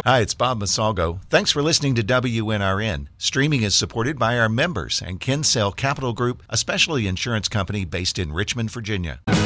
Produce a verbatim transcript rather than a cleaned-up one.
Hi, it's Bob Masalgo. Thanks for listening to W N R N. Streaming is supported by our members and Kinsale Capital Group, a specialty insurance company based in Richmond, Virginia.